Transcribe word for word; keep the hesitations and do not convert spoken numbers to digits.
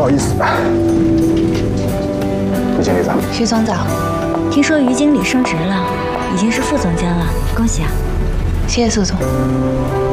好意思。于经理早。 徐总早。听说于经理升职了，已经是副总监了，恭喜啊！谢谢苏总。